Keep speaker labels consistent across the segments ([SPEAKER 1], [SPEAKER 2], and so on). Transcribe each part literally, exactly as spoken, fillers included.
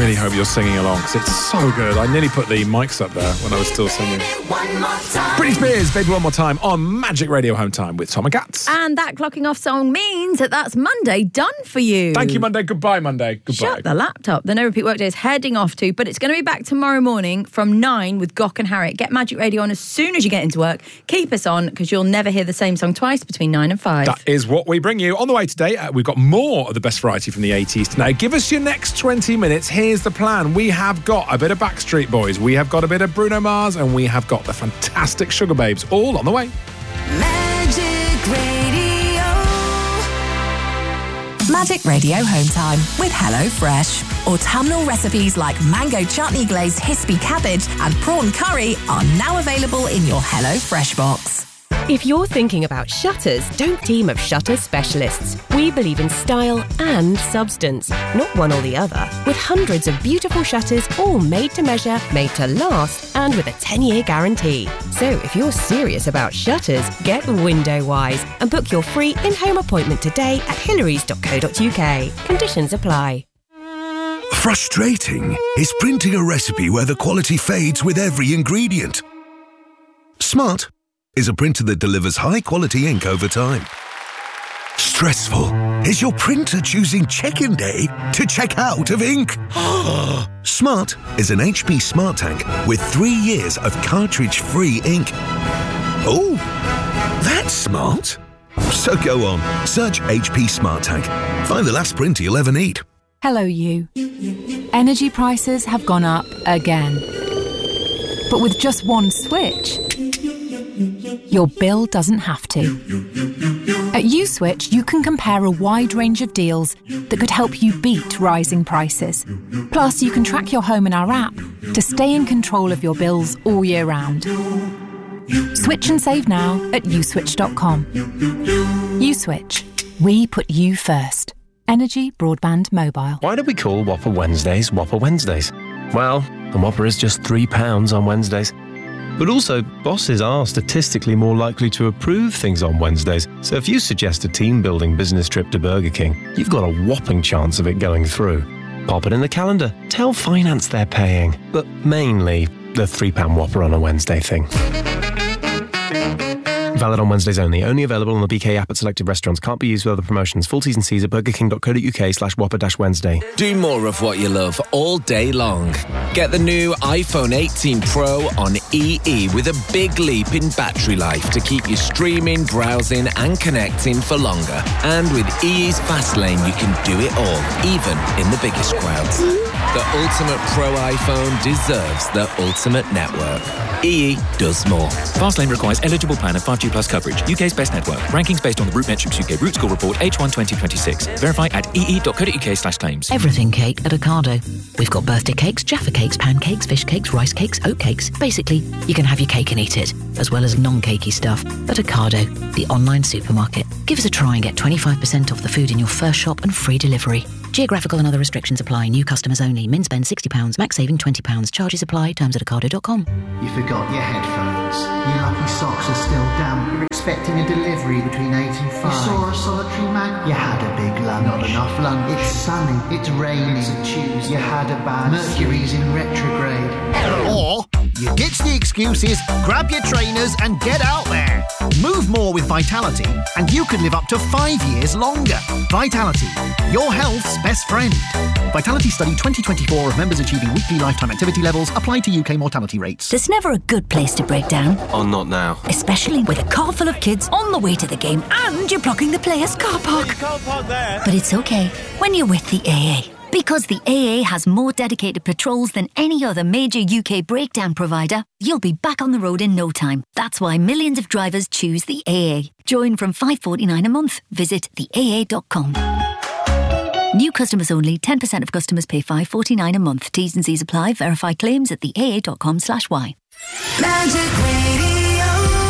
[SPEAKER 1] really hope you're singing along because it's so good. I nearly put the mics up there when I was still singing. Britney Spears, Baby One More Time on Magic Radio Home Time with Tom and Gats.
[SPEAKER 2] And that clocking off song means that that's Monday done for you.
[SPEAKER 1] Thank you, Monday. Goodbye, Monday. Goodbye.
[SPEAKER 2] Shut the laptop. The No Repeat Workday is heading off to, but it's going to be back tomorrow morning from nine with Gok and Harriet. Get Magic Radio on as soon as you get into work. Keep us on because you'll never hear the same song twice between nine and five.
[SPEAKER 1] That is what we bring you. On the way today, uh, we've got more of the best variety from the eighties tonight. Give us your next twenty minutes. Here's the plan. We have got a bit of Backstreet Boys, we have got a bit of Bruno Mars, and we have got the fantastic Sugar Babes all on the way.
[SPEAKER 3] Magic Radio.
[SPEAKER 4] Magic Radio Home Time with HelloFresh. Autumnal recipes like mango chutney glazed hispy cabbage and prawn curry are now available in your HelloFresh box.
[SPEAKER 5] If you're thinking about shutters, don't team of shutter specialists. We believe in style and substance, not one or the other. With hundreds of beautiful shutters, all made to measure, made to last, and with a ten-year guarantee. So if you're serious about shutters, get Window Wise and book your free in-home appointment today at hillarys dot co dot uk. Conditions apply.
[SPEAKER 6] Frustrating is printing a recipe where the quality fades with every ingredient. Smart is a printer that delivers high-quality ink over time. Stressful is your printer choosing check-in day to check out of ink. Smart is an H P Smart Tank with three years of cartridge-free ink. Oh, that's smart. So go on, search H P Smart Tank. Find the last printer you'll ever need.
[SPEAKER 7] Hello, you. Energy prices have gone up again. But with just one switch, your bill doesn't have to. At USwitch, you can compare a wide range of deals that could help you beat rising prices. Plus, you can track your home in our app to stay in control of your bills all year round. Switch and save now at uswitch dot com. USwitch. We put you first. Energy, broadband, mobile.
[SPEAKER 8] Why do we call Whopper Wednesdays Whopper Wednesdays? Well, the Whopper is just three pounds on Wednesdays. But also, bosses are statistically more likely to approve things on Wednesdays. So if you suggest a team-building business trip to Burger King, you've got a whopping chance of it going through. Pop it in the calendar. Tell finance they're paying. But mainly, the three pound Whopper on a Wednesday thing. Valid on Wednesdays only. Only available on the B K app at selected restaurants. Can't be used with other promotions. Full T's and C's at burgerking dot co dot uk slash whopper dash Wednesday.
[SPEAKER 9] Do more of what you love all day long. Get the new iPhone eighteen Pro on E E with a big leap in battery life to keep you streaming, browsing and connecting for longer. And with E E's Fast Lane, you can do it all, even in the biggest crowds. The ultimate Pro iPhone deserves the ultimate network. E E does more.
[SPEAKER 10] Fastlane requires eligible plan of five G plus coverage. U K's best network. Rankings based on the RootMetrics U K Root Score Report H one twenty twenty-six. Verify at ee dot co dot uk slash claims.
[SPEAKER 11] Everything cake at Ocado. We've got birthday cakes, Jaffa cakes, pancakes, fish cakes, rice cakes, oat cakes. Basically, you can have your cake and eat it, as well as non-cakey stuff at Ocado, the online supermarket. Give us a try and get twenty-five percent off the food in your first shop and free delivery. Geographical and other restrictions apply. New customers only. Min spend sixty pounds. Max saving twenty pounds. Charges apply. Terms at ocado dot com.
[SPEAKER 12] You forgot your headphones. Your lucky socks are still damp. You're expecting a delivery between eight and five. You saw a solitary magpie. You had a big lunch. Not enough lunch. It's sunny. It's raining. It's a Tuesday. You had a bad Mercury's in retrograde.
[SPEAKER 13] Or you ditch the excuses, grab your trainers and get out there. Move more with Vitality and you could live up to five years longer. Vitality, your health's best friend. Vitality Study twenty twenty-four of members achieving weekly lifetime activity levels applied to U K mortality rates.
[SPEAKER 14] There's never a good place to break down.
[SPEAKER 8] Oh, not now.
[SPEAKER 14] Especially with a car full of kids on the way to the game and you're blocking the players' car park.
[SPEAKER 15] Car park there.
[SPEAKER 14] But it's okay when you're with the A A. Because the A A has more dedicated patrols than any other major U K breakdown provider, you'll be back on the road in no time. That's why millions of drivers choose the A A. Join from five pounds forty-nine a month. Visit the A A dot com. New customers only. ten percent of customers pay five pounds forty-nine a month. T's and C's apply. Verify claims at the A A dot com slash Y.
[SPEAKER 3] Magic Radio.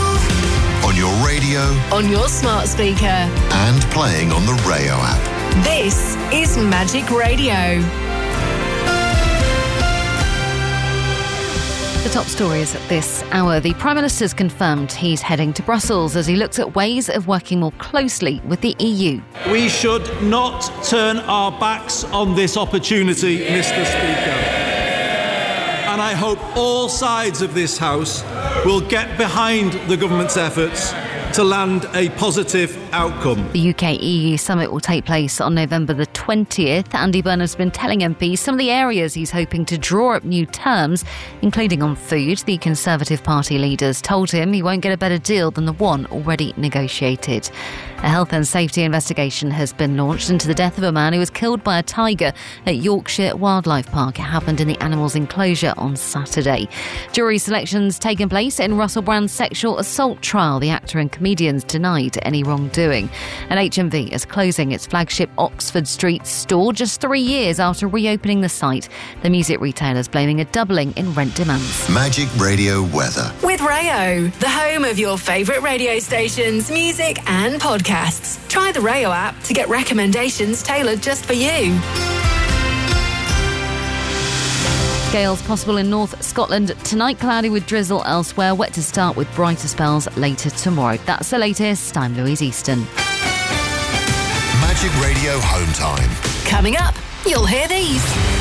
[SPEAKER 16] On your radio.
[SPEAKER 5] On your smart speaker.
[SPEAKER 16] And playing on the Rayo app.
[SPEAKER 5] This is Magic Radio.
[SPEAKER 15] The top stories at this hour. The Prime Minister's confirmed he's heading to Brussels as he looks at ways of working more closely with the E U.
[SPEAKER 17] We should not turn our backs on this opportunity, Mister Speaker. And I hope all sides of this House will get behind the government's efforts to land a positive outcome.
[SPEAKER 15] The U K E U summit will take place on November the twentieth. Andy Burnham's been telling M Ps some of the areas he's hoping to draw up new terms, including on food. The Conservative Party leaders told him he won't get a better deal than the one already negotiated. A health and safety investigation has been launched into the death of a man who was killed by a tiger at Yorkshire Wildlife Park. It happened in the animal's enclosure on Saturday. Jury selections taken place in Russell Brand's sexual assault trial. The actor and comedians denied any wrongdoing. And H M V is closing its flagship Oxford Street store just three years after reopening the site. The music retailer's blaming a doubling in rent demands.
[SPEAKER 16] Magic Radio weather.
[SPEAKER 18] With Rayo, the home of your favourite radio stations, music and podcasts. Try the Rayo app to get recommendations tailored just for you.
[SPEAKER 15] Gales possible in North Scotland tonight, cloudy with drizzle elsewhere, wet to start with brighter spells later tomorrow. That's the latest. I'm Louise Easton.
[SPEAKER 16] Magic Radio Home Time.
[SPEAKER 18] Coming up, you'll hear these.